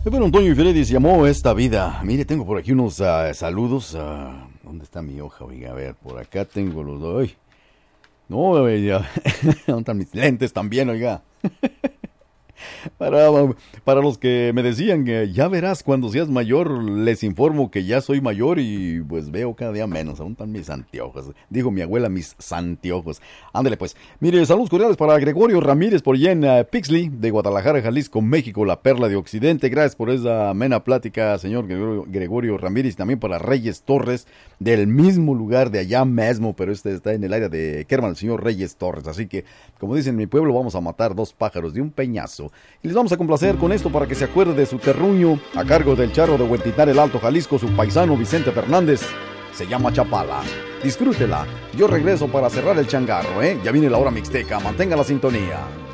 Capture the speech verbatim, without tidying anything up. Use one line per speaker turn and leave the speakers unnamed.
Eh, Bueno, Antonio y Freddy se llamó esta vida. Mire, tengo por aquí unos ah, saludos. ah, ¿Dónde está mi hoja? Oiga, a ver, por acá tengo los dos. Ay, no, eh, ya. ¿Dónde están mis lentes también, oiga? Para, para los que me decían que ya verás cuando seas mayor, les informo que ya soy mayor y pues veo cada día menos. Aún están mis anteojos. Dijo mi abuela, mis santeojos. Ándale pues. Mire, saludos cordiales para Gregorio Ramírez por allá en uh, Pixley, de Guadalajara, Jalisco, México, la perla de Occidente. Gracias por esa amena plática, señor Gregorio, Gregorio Ramírez. Y también para Reyes Torres, del mismo lugar de allá mismo, pero este está en el área de Kerman, el señor Reyes Torres. Así que, como dicen en mi pueblo, vamos a matar dos pájaros de un peñazo. Y les vamos a complacer con esto para que se acuerde de su terruño, a cargo del charro de Huentitar el Alto, Jalisco, su paisano Vicente Fernández. Se llama Chapala. Disfrútela. Yo regreso para cerrar el changarro, ¿eh? Ya viene la hora mixteca. Mantenga la sintonía.